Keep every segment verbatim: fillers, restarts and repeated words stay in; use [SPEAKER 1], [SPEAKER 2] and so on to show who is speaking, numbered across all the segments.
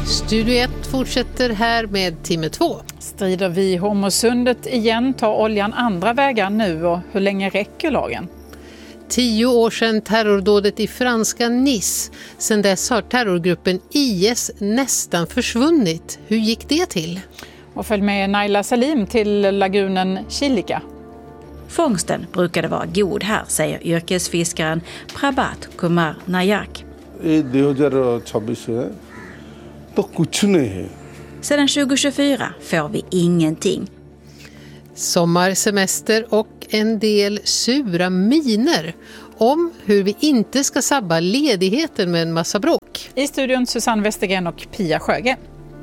[SPEAKER 1] Studio ett fortsätter här med timme två.
[SPEAKER 2] Strider vi Hormuzsundet igen, tar oljan andra vägar nu och hur länge räcker lagen?
[SPEAKER 1] Tio år sedan terrordådet i franska Nice. Sedan dess har terrorgruppen I S nästan försvunnit. Hur gick det till?
[SPEAKER 2] Och följ med Naila Salim till lagunen Chilika.
[SPEAKER 3] Fångsten brukade vara god här, säger yrkesfiskaren Prabhat Kumar Nayak. Sedan tjugo tjugofyra får vi ingenting.
[SPEAKER 1] Sommarsemester och en del sura miner om hur vi inte ska sabba ledigheten med en massa bråk.
[SPEAKER 2] I studion Susanne Westergren och Pia Sjögren.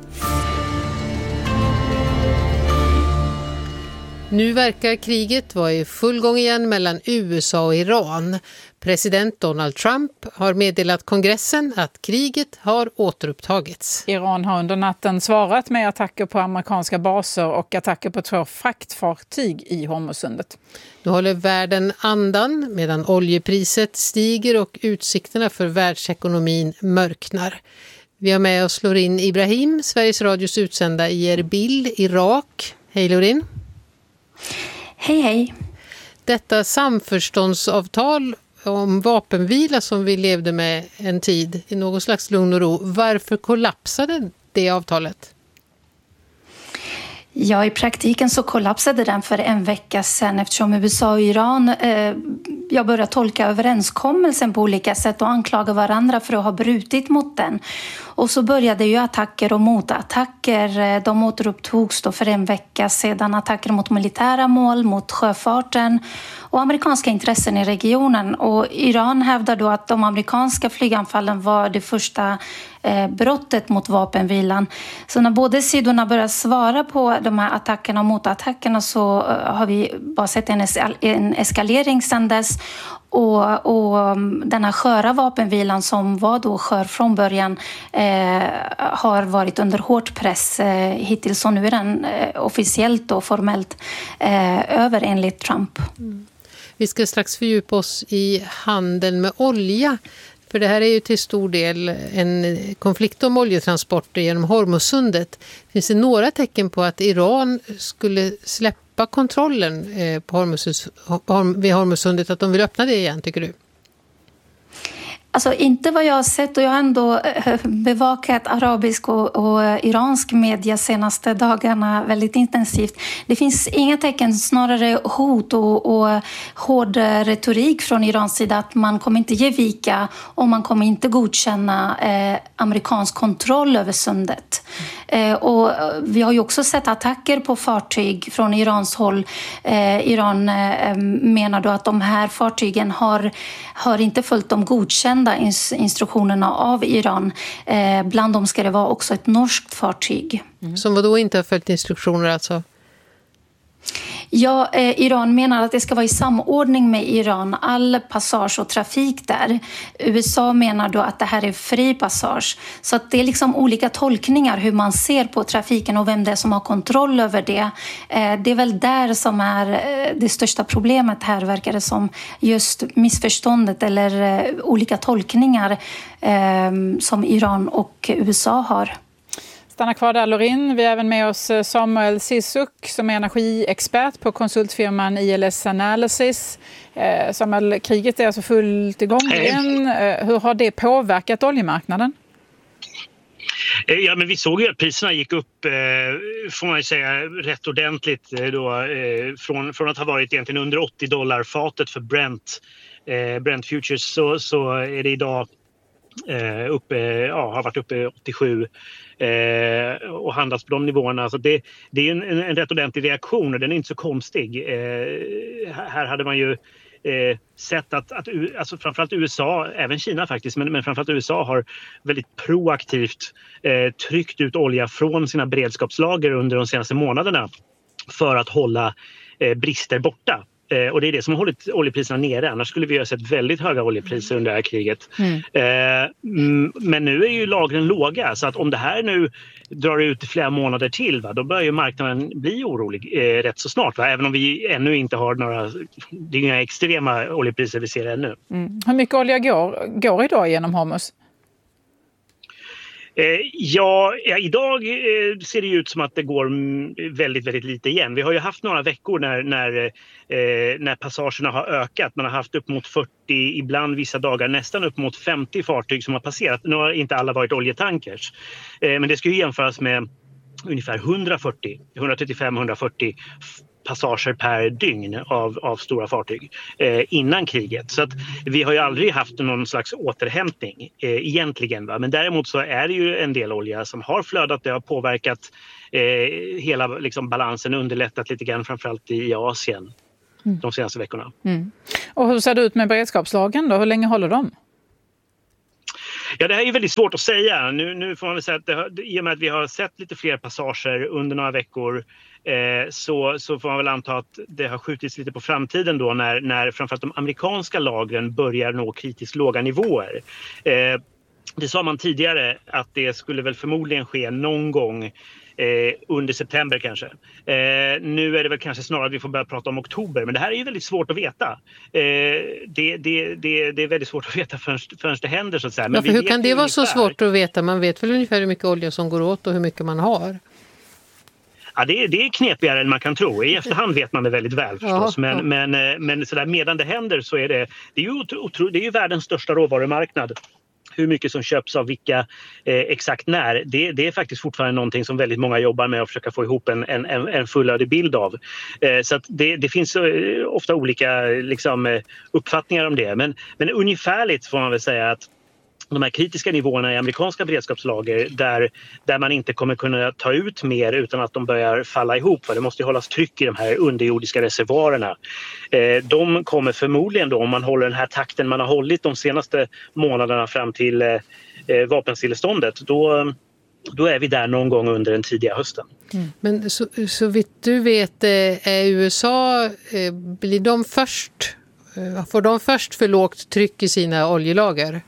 [SPEAKER 1] Nu verkar kriget vara i full gång igen mellan U S A och Iran. President Donald Trump har meddelat kongressen att kriget har återupptagits.
[SPEAKER 2] Iran har under natten svarat med attacker på amerikanska baser och attacker på två fraktfartyg i Hormuzsundet.
[SPEAKER 1] Nu håller världen andan medan oljepriset stiger och utsikterna för världsekonomin mörknar. Vi har med oss Lorin Ibrahim, Sveriges Radios utsända i Erbil, Irak. Hej Lorin.
[SPEAKER 4] Hej hej.
[SPEAKER 1] Detta samförståndsavtal om vapenvila som vi levde med en tid i någon slags lugn och ro. Varför kollapsade det avtalet?
[SPEAKER 4] Ja, i praktiken så kollapsade den för en vecka sedan eftersom U S A och Iran eh, jag började tolka överenskommelsen på olika sätt och anklaga varandra för att ha brutit mot den. Och så började ju attacker och motattacker. De återupptogs då för en vecka sedan. Attacker mot militära mål, mot sjöfarten och amerikanska intressen i regionen. Och Iran hävdar då att de amerikanska flyganfallen var det första eh, brottet mot vapenvilan. Så när båda sidorna börjar svara på de här attackerna och motattackerna så eh, har vi bara sett en, es- en eskalering sedan dess. Och, och den här sköra vapenvilan som var då skör från början eh, har varit under hård press eh, hittills och nu är den eh, officiellt och formellt eh, över enligt Trump.
[SPEAKER 1] Mm. Vi ska strax fördjupa oss i handeln med olja. För det här är ju till stor del en konflikt om oljetransporter genom Hormuzsundet. Finns det några tecken på att Iran skulle släppa kontrollen på Hormuz, vid Hormuzsundet, att de vill öppna det igen, tycker du?
[SPEAKER 4] Alltså inte vad jag har sett, och jag har ändå bevakat arabisk och, och iransk media senaste dagarna väldigt intensivt. Det finns inga tecken, snarare hot och, och hård retorik från Irans sida att man kommer inte ge vika och man kommer inte godkänna eh, amerikansk kontroll över sundet. Eh, och vi har ju också sett attacker på fartyg från Irans håll. Eh, Iran eh, menar då att de här fartygen har, har inte följt de godkända instruktionerna av Iran. Eh, bland dem ska det vara också ett norskt fartyg.
[SPEAKER 1] Mm. Som då inte har följt instruktioner alltså?
[SPEAKER 4] Ja, eh, Iran menar att det ska vara i samordning med Iran, all passage och trafik där. U S A menar då att det här är fri passage. Så att det är liksom olika tolkningar hur man ser på trafiken och vem det är som har kontroll över det. Eh, det är väl där som är eh, det största problemet här, verkar det som. Just missförståndet eller eh, olika tolkningar eh, som Iran och U S A har.
[SPEAKER 2] Stanna kvar där, Lorin. Vi har även med oss Samuel Sissuk som är energiexpert på konsultfirman I L S Analysis. Eh, Samuel, kriget är alltså fullt igång igen. Eh, hur har det påverkat oljemarknaden?
[SPEAKER 5] Ja, men vi såg ju att priserna gick upp, eh, får man ju säga, rätt ordentligt eh, då, eh, från, från att ha varit egentligen under åttio dollar fatet för Brent, eh, Brent Futures, så, så är det idag eh, uppe, ja, har varit uppe åttiosju eh, och handlas på de nivåerna. Så det, det är en, en, en rätt ordentlig reaktion och den är inte så konstig. Eh, här hade man ju Eh, sett att, att alltså framförallt U S A, även Kina faktiskt, men, men framförallt U S A har väldigt proaktivt eh, tryckt ut olja från sina beredskapslager under de senaste månaderna för att hålla eh, brister borta. Eh, och det är det som har hållit oljepriserna nere. Annars skulle vi ha sett väldigt höga oljepriser under det här kriget. Mm. Eh, men nu är ju lagren låga, så att om det här nu drar ut flera månader till, va, då börjar ju marknaden bli orolig eh, rätt så snart. Va? Även om vi ännu inte har några, det är inga extrema oljepriser vi ser ännu.
[SPEAKER 2] Mm. Hur mycket olja går, går idag genom Hormuz?
[SPEAKER 5] Eh, ja, ja, idag eh, ser det ut som att det går väldigt, väldigt lite igen. Vi har ju haft några veckor när, när, eh, när passagerna har ökat. Man har haft upp mot fyrtio, ibland vissa dagar nästan upp mot femtio fartyg som har passerat. Nu har inte alla varit oljetankers. Eh, men det ska ju jämföras med ungefär hundrafyrtio, hundratrettiofem till hundrafyrtio passager per dygn av, av stora fartyg eh, innan kriget. Så att vi har ju aldrig haft någon slags återhämtning eh, egentligen. Va? Men däremot så är det ju en del olja som har flödat. Det har påverkat eh, hela liksom, balansen, underlättat lite grann framförallt i Asien mm. de senaste veckorna.
[SPEAKER 2] Mm. Och hur ser det ut med beredskapslagen då? Hur länge håller de?
[SPEAKER 5] Ja, det här är väldigt svårt att säga. Nu, nu får man väl säga att det, i och med att vi har sett lite fler passager under några veckor eh, så, så får man väl anta att det har skjutits lite på framtiden då när, när framförallt de amerikanska lagren börjar nå kritiskt låga nivåer. Eh, det sa man tidigare att det skulle väl förmodligen ske någon gång Eh, under september kanske. Eh, nu är det väl kanske snarare att vi får börja prata om oktober, men det här är ju väldigt svårt att veta. Eh, det, det, det, det är väldigt svårt att veta förrän, förrän det händer så att säga. Men
[SPEAKER 1] ja, för hur kan det vara
[SPEAKER 5] ungefär...
[SPEAKER 1] så svårt att veta? Man vet väl ungefär hur mycket olja som går åt och hur mycket man har?
[SPEAKER 5] Ja, det, är, det är knepigare än man kan tro. I efterhand vet man det väldigt väl förstås. Men, ja. men, men så där, medan det händer så är det, det är ju, otro, det är ju världens största råvarumarknad. Hur mycket som köps av vilka eh, exakt när, det, det är faktiskt fortfarande någonting som väldigt många jobbar med att försöka få ihop en, en, en fullödig bild av. Eh, så att det, det finns eh, ofta olika liksom, uppfattningar om det. Men, men ungefärligt får man väl säga att de här kritiska nivåerna i amerikanska beredskapslager där, där man inte kommer kunna ta ut mer utan att de börjar falla ihop. För det måste ju hållas tryck i de här underjordiska reservoarerna. Eh, de kommer förmodligen då, om man håller den här takten man har hållit de senaste månaderna fram till eh, vapenstilleståndet, då, då är vi där någon gång under den tidiga hösten.
[SPEAKER 1] Mm. Men så, så vitt du vet är U S A, eh, blir de först, eh, får de först för lågt tryck i sina oljelager?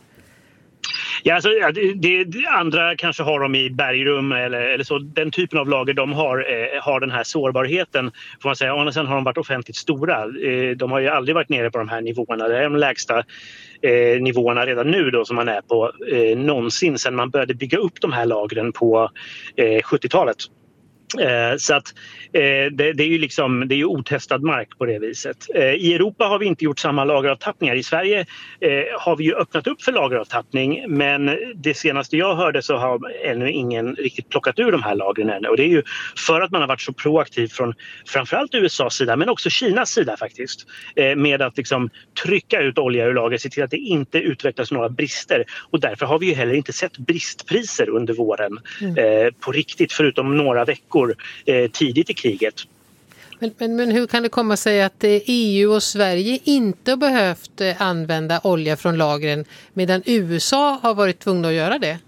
[SPEAKER 5] Ja, alltså, det, det, andra kanske har dem i bergrum eller, eller så. Den typen av lager de har, eh, har den här sårbarheten. Får man säga. Och sen har de varit offentligt stora. Eh, de har ju aldrig varit nere på de här nivåerna. Det är de lägsta eh, nivåerna redan nu då, som man är på eh, någonsin sedan man började bygga upp de här lagren på eh, sjuttiotalet. Eh, så att eh, det, det är ju liksom, det är ju otestad mark på det viset. Eh, I Europa har vi inte gjort samma lageravtappningar. I Sverige eh, har vi ju öppnat upp för lageravtappning, men det senaste jag hörde så har ännu ingen riktigt plockat ur de här lagren än. Och det är ju för att man har varit så proaktiv från framförallt U S A:s sida men också Kinas sida faktiskt. Eh, med att liksom trycka ut olja ur lager, se till att det inte utvecklas några brister. Och därför har vi ju heller inte sett bristpriser under våren mm. eh, på riktigt, förutom några veckor Eh, tidigt i kriget.
[SPEAKER 1] Men, men, men hur kan det komma sig att eh, E U och Sverige inte behövt eh, använda olja från lagren medan U S A har varit tvungna att göra det?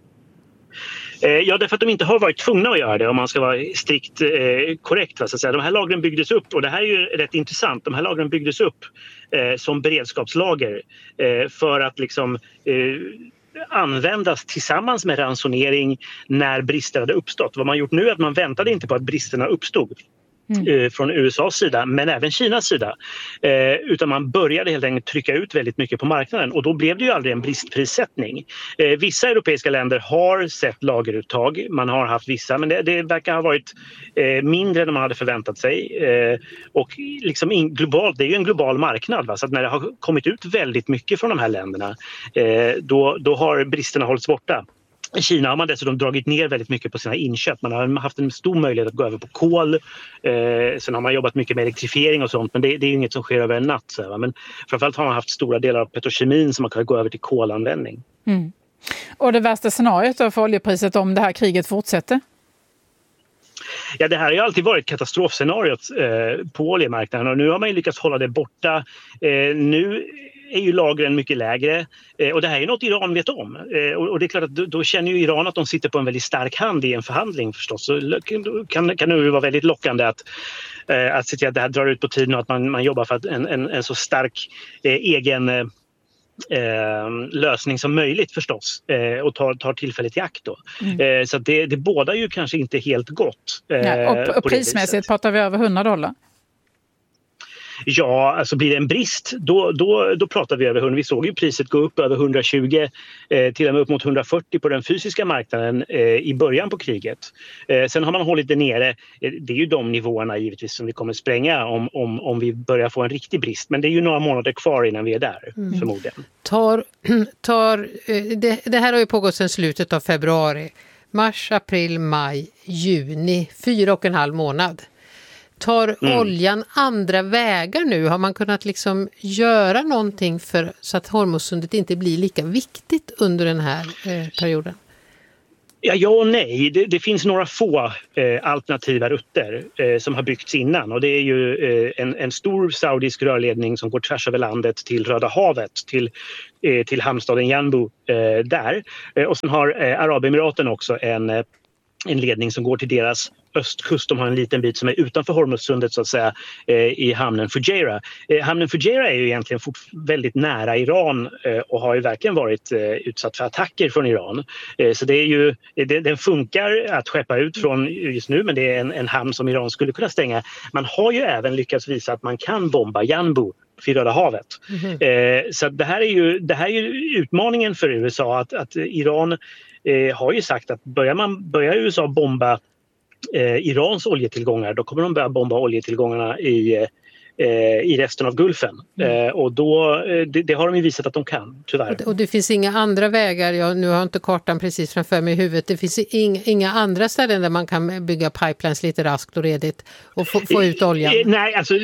[SPEAKER 5] Eh, ja, därför att de inte har varit tvungna att göra det om man ska vara strikt eh, korrekt. Va, så att säga. De här lagren byggdes upp, och det här är ju rätt intressant, de här lagren byggdes upp eh, som beredskapslager eh, för att liksom eh, användas tillsammans med ransonering när brister hade uppstått. Vad man gjort nu är att man väntade inte på att bristerna uppstod mm. eh, från U S A:s sida, men även Kinas sida. Eh, utan man började helt enkelt trycka ut väldigt mycket på marknaden, och då blev det ju aldrig en bristprissättning. Eh, vissa europeiska länder har sett lageruttag, man har haft vissa, men det, det verkar ha varit eh, mindre än man hade förväntat sig. Eh, och liksom in, globalt, det är ju en global marknad, va? Så att när det har kommit ut väldigt mycket från de här länderna, eh, då, då har bristerna hållits borta. I Kina har man dessutom dragit ner väldigt mycket på sina inköp. Man har haft en stor möjlighet att gå över på kol. Eh, sen har man jobbat mycket med elektrifiering och sånt, men det, det är ju inget som sker över en natt. Så här, va? Men framförallt har man haft stora delar av petrokemin som man kan gå över till kolanvändning.
[SPEAKER 2] Mm. Och det värsta scenariot då för oljepriset om det här kriget fortsätter?
[SPEAKER 5] Ja, det här har ju alltid varit katastrofscenariot eh, på oljemarknaden, och nu har man ju lyckats hålla det borta. Eh, nu är ju lagren mycket lägre, eh, och det här är något Iran vet om. Eh, och, och det är klart att då, då känner ju Iran att de sitter på en väldigt stark hand i en förhandling förstås. Så kan, kan det ju vara väldigt lockande att, eh, att se till att det här drar ut på tiden och att man, man jobbar för att en, en, en så stark eh, egen eh, Eh, lösning som möjligt förstås, eh, och tar, tar tillfället i akt då. Mm. Eh, så att det, det båda ju kanske inte helt gott. Eh,
[SPEAKER 2] ja, och, och prismässigt pratar vi över hundra dollar?
[SPEAKER 5] Ja, alltså blir det en brist, då, då, då pratar vi över hundra. Vi såg ju priset gå upp över hundratjugo, eh, till och med upp mot hundrafyrtio på den fysiska marknaden eh, i början på kriget. Eh, sen har man hållit det nere. Eh, det är ju de nivåerna givetvis som vi kommer spränga om, om, om vi börjar få en riktig brist. Men det är ju några månader kvar innan vi är där, mm. förmodligen.
[SPEAKER 1] Tar, tar, det, det här har ju pågått sedan slutet av februari. Mars, april, maj, juni. Fyra och en halv månad. Tar mm. oljan andra vägar nu? Har man kunnat liksom göra någonting för så att Hormuzsundet inte blir lika viktigt under den här eh, perioden?
[SPEAKER 5] Ja, ja och nej. Det, det finns några få eh, alternativa rutter eh, som har byggts innan. Och det är ju eh, en, en stor saudisk rörledning som går tvärs över landet till Röda havet, till, eh, till hamnstaden Yanbu eh, där. Eh, och sen har eh, Arabemiraten också en, eh, en ledning som går till deras östkust. De har en liten bit som är utanför Hormuzsundet så att säga, eh, i hamnen Fujairah. Eh, hamnen Fujairah är ju egentligen fort, väldigt nära Iran eh, och har ju verkligen varit eh, utsatt för attacker från Iran. Eh, så det är ju, det, den funkar att skeppa ut från just nu, men det är en, en hamn som Iran skulle kunna stänga. Man har ju även lyckats visa att man kan bomba Yanbu vid Röda havet. Mm-hmm. Eh, så det här är ju, det här är ju utmaningen för U S A att, att Iran eh, har ju sagt att börjar, man, börjar U S A bomba Eh, Irans oljetillgångar, då kommer de börja bomba oljetillgångarna i, eh, i resten av Gulfen. Mm. Eh, och då, eh, det, det har de ju visat att de kan, tyvärr.
[SPEAKER 1] Och, och det finns inga andra vägar, jag, nu har inte kartan precis framför mig i huvudet, det finns inga, inga andra ställen där man kan bygga pipelines lite raskt och redigt och få, få ut oljan?
[SPEAKER 5] Eh, nej, alltså...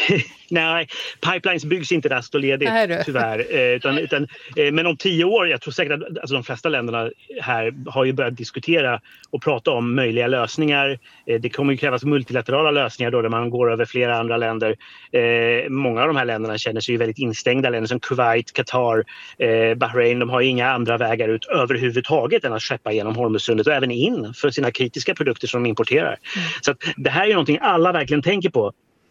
[SPEAKER 5] Nej, pipelines byggs inte raskt och ledigt tyvärr. Eh, utan, utan, eh, men om tio år, jag tror säkert att alltså, de flesta länderna här har ju börjat diskutera och prata om möjliga lösningar. Eh, det kommer ju krävas multilaterala lösningar då, där man går över flera andra länder. Eh, många av de här länderna känner sig ju väldigt instängda. Länder som Kuwait, Qatar, eh, Bahrain, de har ju inga andra vägar ut överhuvudtaget än att skeppa genom Hormuzsundet och även in för sina kritiska produkter som de importerar. Mm. Så att det här är ju någonting alla verkligen tänker på.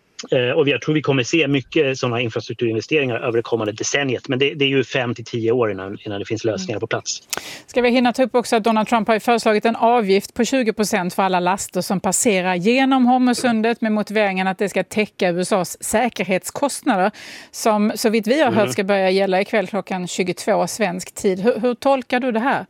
[SPEAKER 5] Och jag tror vi kommer se mycket sådana infrastrukturinvesteringar över det kommande decenniet. Men det, det är ju fem till tio år innan, innan det finns lösningar på plats.
[SPEAKER 2] Ska vi hinna ta upp också att Donald Trump har föreslagit en avgift på tjugo procent för alla laster som passerar genom Hormuzsundet med motiveringen att det ska täcka U S A:s säkerhetskostnader som så vitt vi har hört ska börja gälla ikväll klockan tjugotvå svensk tid. Hur, hur tolkar du det här?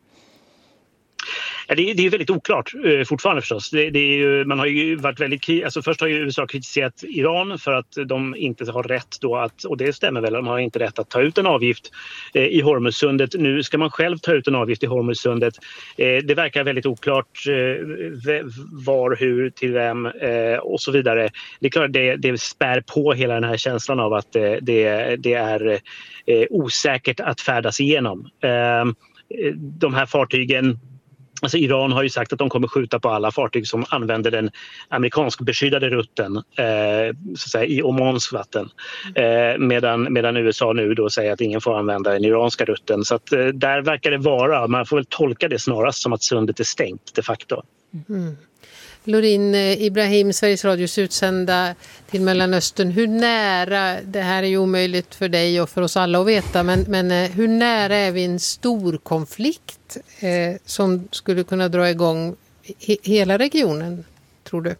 [SPEAKER 5] Ja, det, är, det är väldigt oklart eh, fortfarande förstås. Det, det är ju, man har ju varit väldigt, alltså först har ju U S A kritiserat Iran för att de inte har rätt då att, och det stämmer väl, de har inte rätt att ta ut en avgift eh, i Hormuzsundet. Nu ska man själv ta ut en avgift i Hormuzsundet. Eh, det verkar väldigt oklart eh, var, hur, till vem eh, och så vidare. Det är klart det, det spär på hela den här känslan av att eh, det, det är eh, osäkert att färdas igenom. Eh, de här fartygen, alltså Iran har ju sagt att de kommer skjuta på alla fartyg som använder den amerikansk beskyddade rutten eh, så att säga, i Omans vatten. Eh, medan, medan U S A nu då säger att ingen får använda den iranska rutten. Så att, eh, där verkar det vara, man får väl tolka det snarast som att sundet är stängt de facto.
[SPEAKER 1] Mm. Lorin Ibrahim, Sveriges Radios utsända till Mellanöstern. Hur nära, det här är ju omöjligt för dig och för oss alla att veta, men, men hur nära är vi en stor konflikt eh, som skulle kunna dra igång he- hela regionen, tror du?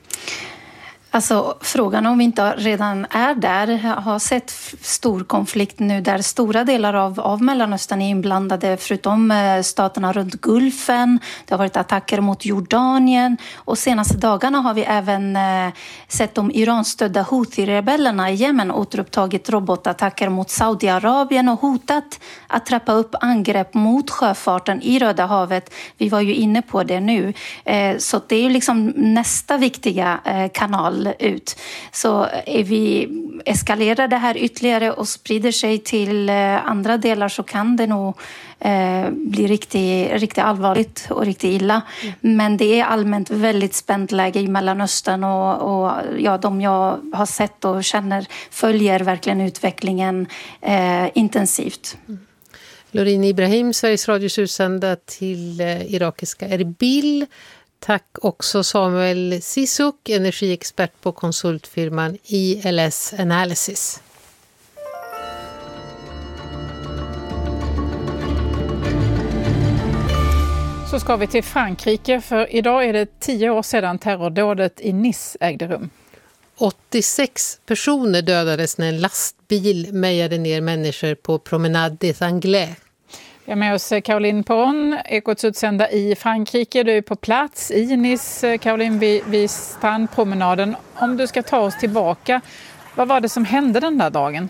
[SPEAKER 4] Alltså frågan om vi inte redan är där, har sett stor konflikt nu där stora delar av, av Mellanöstern är inblandade, förutom eh, staterna runt Gulfen. Det har varit attacker mot Jordanien och senaste dagarna har vi även eh, sett de Iran-stödda Houthi-rebellerna i Jemen återupptagit robotattacker mot Saudiarabien och hotat att trappa upp angrepp mot sjöfarten i Röda havet. Vi var ju inne på det nu. Eh, så det är ju liksom nästa viktiga eh, kanal ut. Så är vi eskalerar det här ytterligare och sprider sig till andra delar så kan det nog eh, bli riktigt, riktigt allvarligt och riktigt illa. Mm. Men det är allmänt väldigt spänt läge i Mellanöstern och, och ja, de jag har sett och känner följer verkligen utvecklingen eh, intensivt. Mm.
[SPEAKER 1] Lorin Ibrahim, Sveriges Radios utsända till eh, irakiska Erbil. Tack också Samuel Sisuk, energiexpert på konsultfirman I L S Analysis.
[SPEAKER 2] Så ska vi till Frankrike, för idag är det tio år sedan terrordådet i Nice ägde rum.
[SPEAKER 1] åttiosex personer dödades när en lastbil mejade ner människor på Promenade des Anglais.
[SPEAKER 2] Vi har med oss Caroline Perron, Ekots utsända i Frankrike. Du är på plats i Nice, Caroline, vid, vid strandpromenaden. Om du ska ta oss tillbaka, vad var det som hände den där dagen?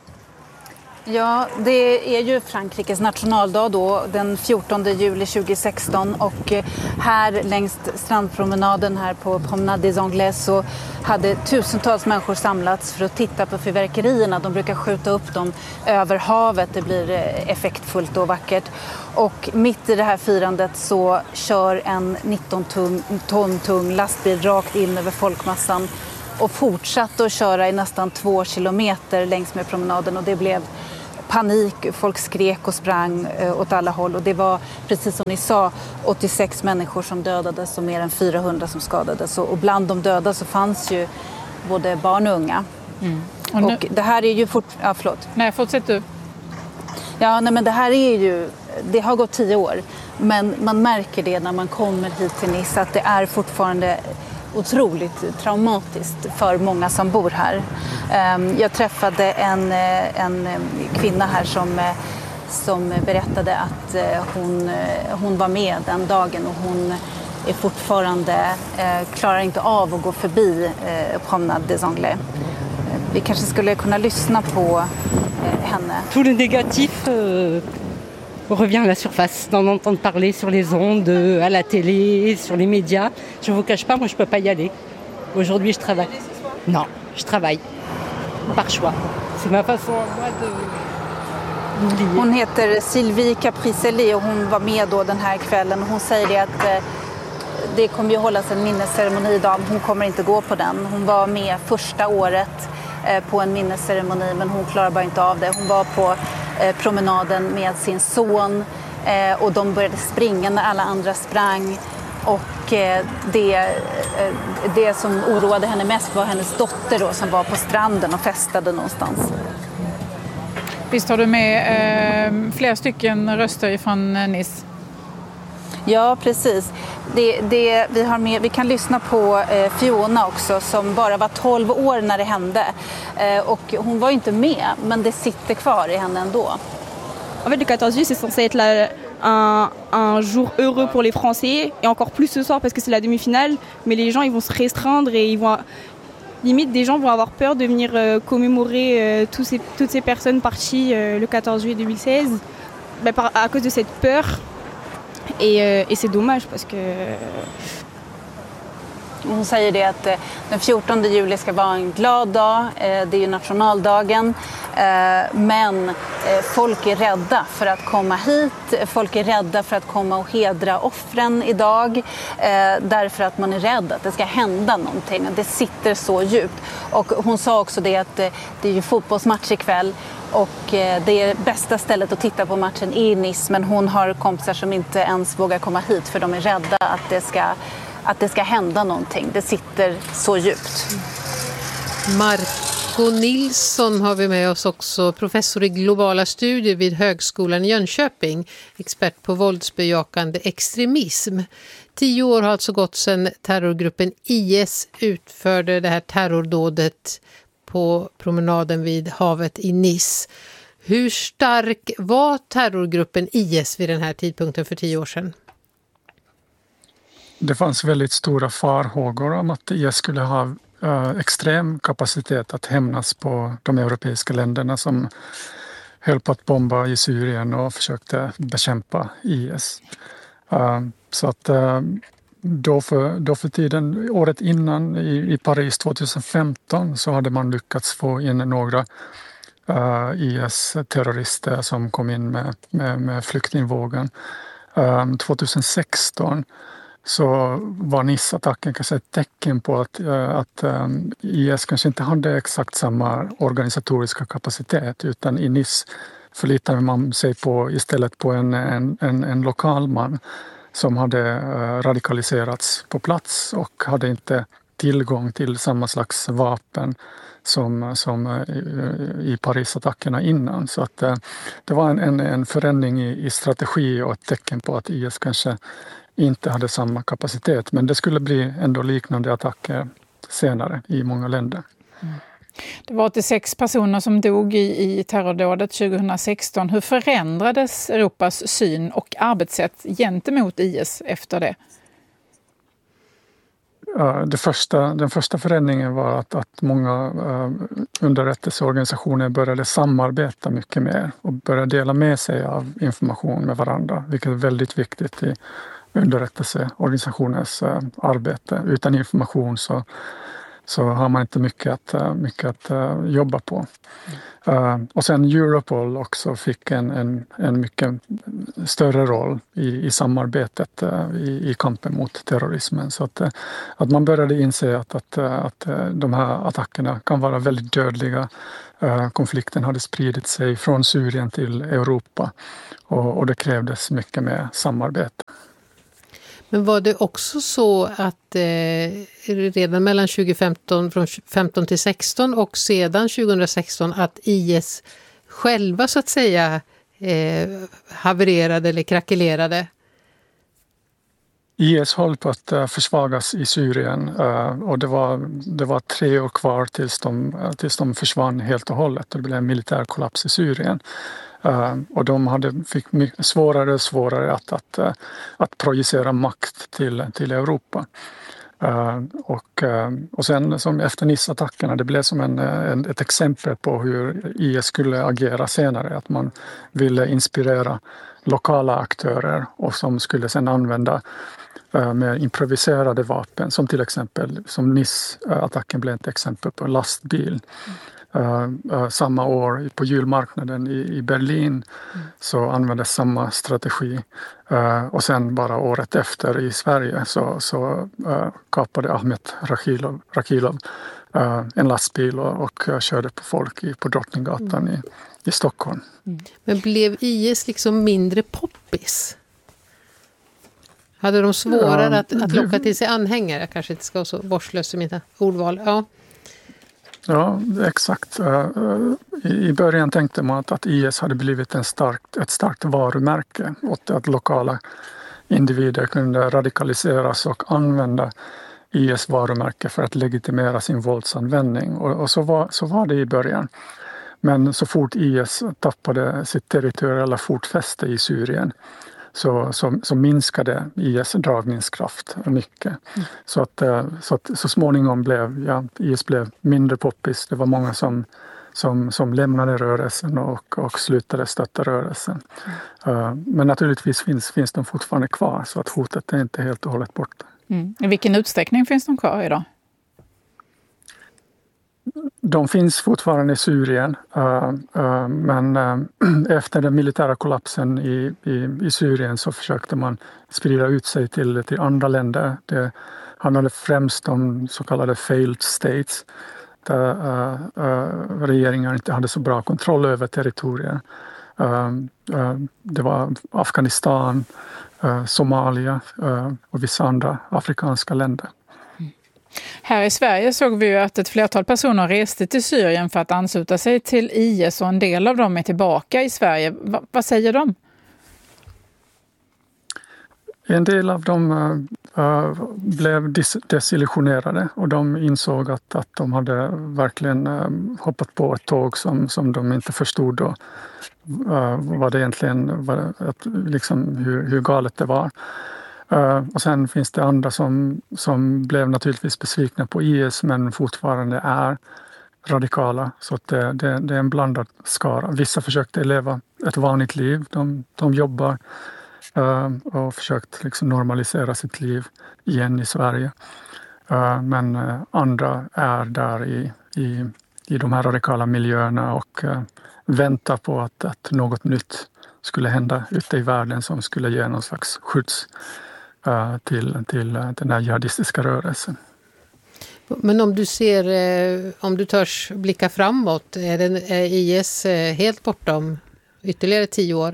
[SPEAKER 6] Ja, det är ju Frankrikes nationaldag då, den fjortonde juli tjugohundrasexton, och här längs strandpromenaden här på Promenade des Anglais så hade tusentals människor samlats för att titta på fyrverkerierna. De brukar skjuta upp dem över havet, det blir effektfullt och vackert. Och mitt i det här firandet så kör en nitton ton tung lastbil rakt in över folkmassan och fortsatte att köra i nästan två kilometer längs med promenaden, och det blev panik, folk skrek och sprang åt alla håll, och det var precis som ni sa åttiosex människor som dödades och mer än fyrahundra som skadades, och bland de döda så fanns ju både barn och unga. Mm. Och, nu... och det här är ju fort... ja, förlåt.
[SPEAKER 2] Nej, fortsätt du.
[SPEAKER 6] Ja, nej, men det här är ju, det har gått tio år, men man märker det när man kommer hit till Nice att det är fortfarande otroligt traumatiskt för många som bor här. Jag träffade en, en kvinna här som, som berättade att hon, hon var med den dagen, och hon är fortfarande, klarar inte av att gå förbi Promenade des Anglais. Vi kanske skulle kunna lyssna på henne.
[SPEAKER 7] Tout le négatif euh, revient à la surface, d'en entendre parler sur les ondes, à la télé, sur les médias. Je vous cache pas, moi je peux pas y aller. Aujourd'hui je travaille. Non, je travaille. Par choix. C'est ma façon moi de...
[SPEAKER 6] Hon heter Sylvie Capricelli och hon var med då den här kvällen. Hon säger det att eh, det kommer ju hållas en minnesceremoni idag. Hon kommer inte gå på den. Hon var med första året eh, på en minnesceremoni, men hon klarar bara inte av det. Hon var på eh, promenaden med sin son eh, och de började springa när alla andra sprang. Och eh, det, eh, det som oroade henne mest var hennes dotter då, som var på stranden och festade någonstans.
[SPEAKER 2] Visst har du med eh, flera stycken röster från Nice?
[SPEAKER 6] Ja, precis. Det, det, vi, har med, vi kan lyssna på eh, Fiona också, som bara var tolv år när det hände. Eh, och hon var ju inte med, men det sitter kvar i henne ändå.
[SPEAKER 8] En fait, le quatorze juillet, c'est censé être la, un, un jour heureux pour les Français, et encore plus ce soir parce que c'est la demi-finale, mais les gens ils vont se restreindre et ils vont... Limite, des gens vont avoir peur de venir euh, commémorer euh, tous ces, toutes ces personnes parties euh, le quatorze juillet deux mille seize bah, par, à cause de cette peur. Et, euh, et c'est dommage parce que...
[SPEAKER 6] Hon säger det att den fjortonde juli ska vara en glad dag, det är ju nationaldagen, men folk är rädda för att komma hit, folk är rädda för att komma och hedra offren idag, därför att man är rädd att det ska hända någonting, det sitter så djupt. Och hon sa också det att det är ju fotbollsmatch ikväll, och det är bästa stället att titta på matchen i Nice, men hon har kompisar som inte ens vågar komma hit för de är rädda att det ska att det ska hända någonting. Det sitter så djupt.
[SPEAKER 1] Marco Nilsson har vi med oss också, professor i globala studier vid Högskolan i Jönköping, expert på våldsbejakande extremism. Tio år har alltså gått sedan terrorgruppen I S utförde det här terrordådet på promenaden vid havet i Nice. Hur stark var terrorgruppen I S vid den här tidpunkten för tio år sedan?
[SPEAKER 9] Det fanns väldigt stora farhågor om att I S skulle ha äh, extrem kapacitet att hämnas på de europeiska länderna som höll på att bomba i Syrien och försökte bekämpa I S. Äh, så att äh, då, för, då för tiden, året innan i, i Paris tjugohundrafemton, så hade man lyckats få in några äh, I S-terrorister som kom in med, med, med flyktingvågen. Äh, tjugohundrasexton så var Nice-attacken kanske ett tecken på att, att um, I S kanske inte hade exakt samma organisatoriska kapacitet, utan i Nice förlitade man sig på istället på en, en, en, en lokal man som hade uh, radikaliserats på plats och hade inte tillgång till samma slags vapen som, som uh, i, i Paris-attackerna innan. Så att, uh, det var en, en, en förändring i, i strategi och ett tecken på att I S kanske inte hade samma kapacitet, men det skulle bli ändå liknande attacker senare i många länder.
[SPEAKER 2] Mm. Det var åttiosex personer som dog i, i terrordådet tjugohundrasexton. Hur förändrades Europas syn och arbetssätt gentemot I S efter det?
[SPEAKER 9] Det första, den första förändringen var att, att många uh, underrättelseorganisationer började samarbeta mycket mer och började dela med sig av information med varandra, vilket är väldigt viktigt i underrättelseorganisationers uh, arbete. Utan information så, så har man inte mycket att, uh, mycket att uh, jobba på. Uh, och sen Europol också fick en, en, en mycket större roll i, i samarbetet uh, i, i kampen mot terrorismen. Så att, uh, att man började inse att, att, uh, att uh, de här attackerna kan vara väldigt dödliga. Uh, konflikten hade spridit sig från Syrien till Europa och, och det krävdes mycket mer samarbete.
[SPEAKER 1] Men var det också så att eh, redan mellan tjugofemton, från femton till sexton och sedan tjugohundrasexton att I S själva så att säga eh, havererade eller krackelerade?
[SPEAKER 9] I S höll på att uh, försvagas i Syrien uh, och det var, det var tre år kvar tills de, uh, tills de försvann helt och hållet och det blev en militär kollaps i Syrien. Uh, och de hade, fick mycket svårare och svårare att, att, uh, att projicera makt till, till Europa. Uh, och, uh, och sen som efter Nice-attackerna, det blev som en, en, ett exempel på hur I S skulle agera senare. Att man ville inspirera lokala aktörer och som skulle sedan använda uh, med improviserade vapen. Som till exempel, som Nice-attacken blev ett exempel på, lastbil. Uh, uh, samma år på julmarknaden i, i Berlin mm. så användes samma strategi uh, och sen bara året efter i Sverige så, så uh, kapade Ahmed Rakilov, Rakilov uh, en lastbil och, och uh, körde på folk i, på Drottninggatan mm. i, i Stockholm.
[SPEAKER 1] Mm. Men blev I S liksom mindre poppis? Hade de svårare uh, att, att locka till sig anhängare? Jag kanske inte ska vara så vårdslös i mina ordval. Ja.
[SPEAKER 9] Ja, exakt. I början tänkte man att I S hade blivit en starkt, ett starkt varumärke och att lokala individer kunde radikaliseras och använda I S varumärke för att legitimera sin våldsanvändning. Och, och så, var, så var det i början. Men så fort I S tappade sitt territoriella fotfäste i Syrien Så, så, så minskade I S dragningskraft mycket. Mm. Så, att, så att så småningom blev ja, I S blev mindre poppis. Det var många som, som, som lämnade rörelsen och, och slutade stötta rörelsen. Mm. Uh, men naturligtvis finns, finns de fortfarande kvar så att hotet är inte helt och hållet borta.
[SPEAKER 2] Mm. I vilken utsträckning finns de kvar idag?
[SPEAKER 9] De finns fortfarande i Syrien, uh, uh, men uh, efter den militära kollapsen i, i, i Syrien så försökte man sprida ut sig till, till andra länder. Det handlade främst om så kallade failed states, där uh, uh, regeringar inte hade så bra kontroll över territorier. Uh, uh, det var Afghanistan, uh, Somalia uh, och vissa andra afrikanska länder.
[SPEAKER 2] Här i Sverige såg vi ju att ett flertal personer reste till Syrien för att ansluta sig till I S och en del av dem är tillbaka i Sverige. Va- vad säger de?
[SPEAKER 9] En del av dem uh, blev dis- desillusionerade och de insåg att, att de hade verkligen uh, hoppat på ett tåg som, som de inte förstod då. Uh, vad det egentligen var, att, liksom hur, hur galet det var. Uh, och sen finns det andra som, som blev naturligtvis besvikna på I S men fortfarande är radikala. Så att det, det, det är en blandad skara. Vissa försökte leva ett vanligt liv. De, de jobbar uh, och försökt liksom normalisera sitt liv igen i Sverige. Uh, men uh, andra är där i, i, i de här radikala miljöerna och uh, väntar på att, att något nytt skulle hända ute i världen som skulle ge någon slags skjuts Till, till den här jihadistiska rörelsen.
[SPEAKER 1] Men om du ser, om du törs blicka framåt, är, den, är I S helt borta om ytterligare tio år?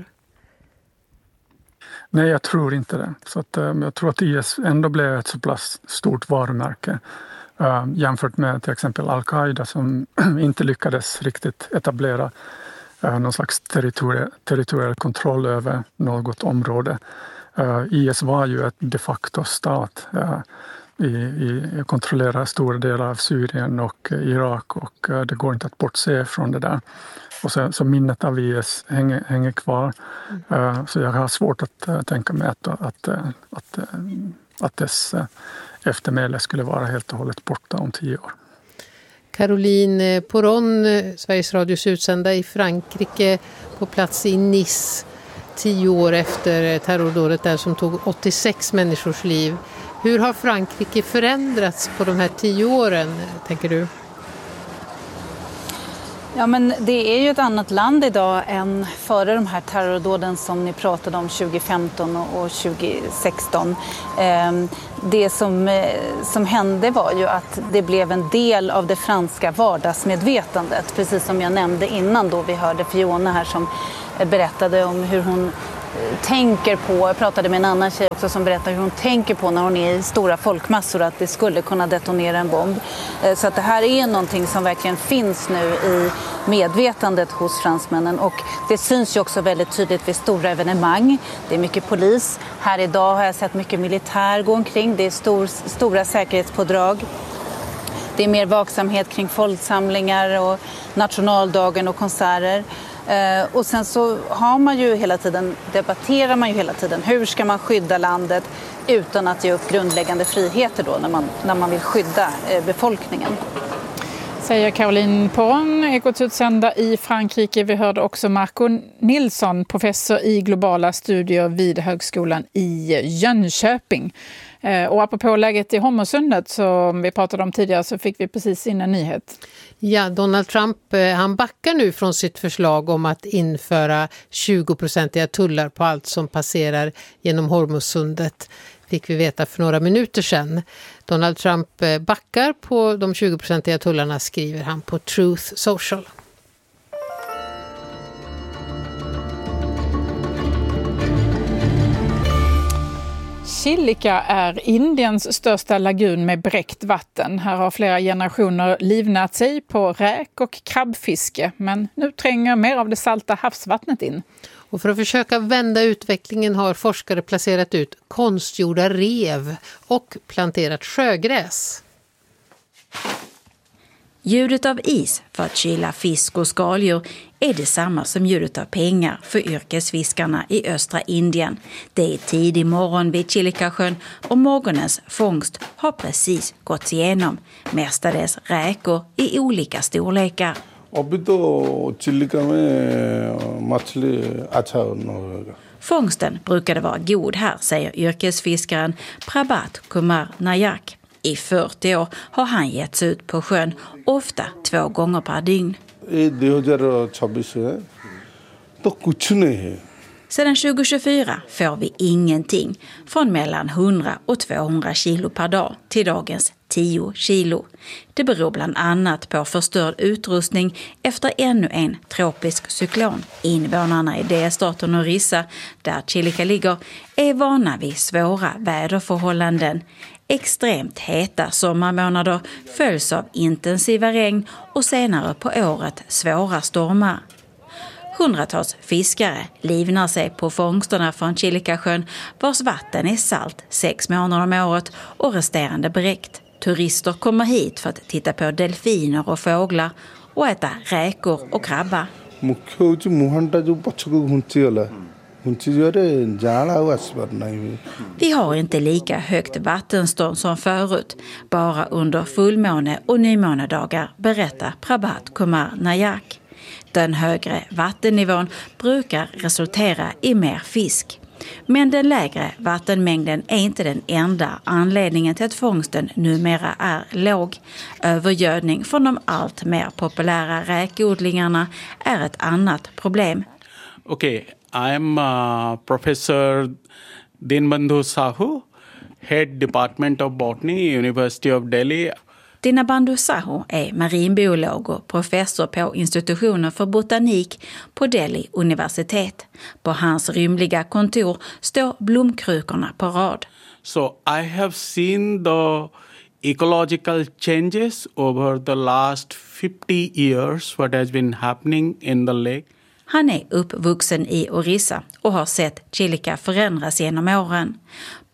[SPEAKER 9] Nej, jag tror inte det. Så att, jag tror att I S ändå blev ett så pass stort varumärke uh, jämfört med till exempel Al-Qaida som inte lyckades riktigt etablera uh, någon slags territori- territoriell kontroll över något område. Uh, I S var ju ett de facto stat. Uh, i, i, kontrollerar stora delar av Syrien och Irak, och det går inte att bortse från det där. Och så, så minnet av I S hänger, hänger kvar. Mm. Så jag har svårt att uh, tänka mig att, att, att, att, att dess uh, eftermäle skulle vara helt och hållet borta om tio år.
[SPEAKER 1] Caroline Poron, Sveriges Radios utsända i Frankrike, på plats i Nice tio år efter terrordådet där som tog åttiosex människors liv. Hur har Frankrike förändrats på de här tio åren, tänker du?
[SPEAKER 6] Ja, men det är ju ett annat land idag än före de här terrordåden som ni pratade om tjugo femton och tjugo sexton. Det som, som hände var ju att det blev en del av det franska vardagsmedvetandet. Precis som jag nämnde innan då vi hörde Fiona här som berättade om hur hon tänker på, jag pratade med en annan tjej också som berättar hur hon tänker på när hon är i stora folkmassor att det skulle kunna detonera en bomb. Så att det här är någonting som verkligen finns nu i medvetandet hos fransmännen, och det syns ju också väldigt tydligt vid stora evenemang. Det är mycket polis. Här idag har jag sett mycket militär gå omkring. Det är stor, stora säkerhetspådrag. Det är mer vaksamhet kring folksamlingar och nationaldagen och konserter. Eh, och sen så har man ju hela tiden, debatterar man ju hela tiden hur ska man skydda landet utan att ge upp grundläggande friheter då när man, när man vill skydda eh, befolkningen.
[SPEAKER 2] Säger Caroline Poron, Ekots utsända i Frankrike. Vi hörde också Marco Nilsson, professor i globala studier vid högskolan i Jönköping. Och apropå läget i Hormusundet som vi pratade om tidigare så fick vi precis in en nyhet.
[SPEAKER 1] Ja, Donald Trump han backar nu från sitt förslag om att införa tjugo-procentiga tullar på allt som passerar genom Hormusundet. Fick vi veta för några minuter sedan. Donald Trump backar på de tjugo-procentiga tullarna, skriver han på Truth Social.
[SPEAKER 2] Chilika är Indiens största lagun med bräckt vatten. Här har flera generationer livnärt sig på räk- och krabbfiske. Men nu tränger mer av det salta havsvattnet in.
[SPEAKER 1] Och för att försöka vända utvecklingen har forskare placerat ut konstgjorda rev och planterat sjögräs.
[SPEAKER 3] Ljudet av is för att kyla fisk och skaldjur är detsamma som ljudet av pengar för yrkesfiskarna i östra Indien. Det är tidig morgon vid Chilikasjön och morgonens fångst har precis gått igenom. Mestadels räkor i olika storlekar. Fångsten brukade vara god här, säger yrkesfiskaren Prabhat Kumar Nayak. I fyrtio år har han getts ut på sjön, ofta två gånger per dygn. Sedan tjugo tjugofyra får vi ingenting, från mellan hundra och tvåhundra kilo per dag till dagens tio kilo. Det beror bland annat på förstörd utrustning efter ännu en tropisk cyklon. Invånarna i delstaten Orissa, där Chilika ligger, är vana vid svåra väderförhållanden. Extremt heta sommarmånader följs av intensiva regn och senare på året svåra stormar. Hundratals fiskare livnar sig på fångsterna från Chilikasjön, vars vatten är salt sex månader om året och resterande bräckt. Turister kommer hit för att titta på delfiner och fåglar och äta räkor och krabba. Vi har inte lika högt vattenstånd som förut, bara under fullmåne- och nymånedagar, berättar Prabhat Kumar Nayak. Den högre vattennivån brukar resultera i mer fisk. Men den lägre vattenmängden är inte den enda anledningen till att fångsten numera är låg. Övergödning från de allt mer populära räkodlingarna är ett annat problem.
[SPEAKER 10] Okay, I'm uh, Professor Dinbandhu Sahu, Head Department of Botany, University of Delhi.
[SPEAKER 3] Dinbandhu Sahu är marinbiolog och professor på institutionen för botanik på Delhi universitet. På hans rymliga kontor står blomkrukorna på rad.
[SPEAKER 10] So I have seen the ecological changes over the last fifty years, what has been happening in the lake.
[SPEAKER 3] Han är uppvuxen i Orissa och har sett Chilika förändras genom åren.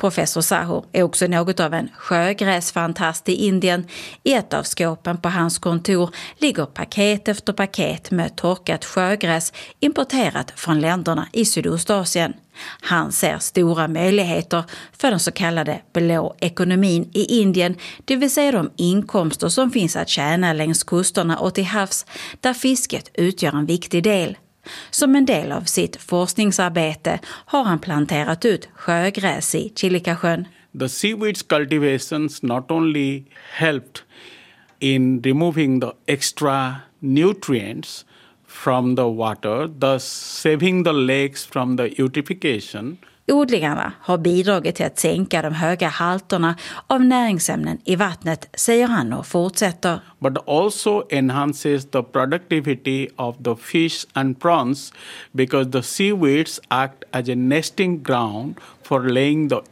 [SPEAKER 3] Professor Sahu är också något av en sjögräsfantast i Indien. I ett av skåpen på hans kontor ligger paket efter paket med torkat sjögräs importerat från länderna i Sydostasien. Han ser stora möjligheter för den så kallade blå ekonomin i Indien, det vill säga de inkomster som finns att tjäna längs kusterna och till havs, där fisket utgör en viktig del. Som en del av sitt forskningsarbete har han planterat ut sjögräs i Chilikasjön.
[SPEAKER 10] The seaweeds cultivations not only helped in removing the extra nutrients from the water, thus saving the lakes from the eutrophication.
[SPEAKER 3] Odlingarna har bidragit till att sänka de höga halterna av näringsämnen i vattnet, säger han och fortsätter.
[SPEAKER 10] But also enhances the productivity of the fish and prawns because the seaweeds act as a nesting ground for laying the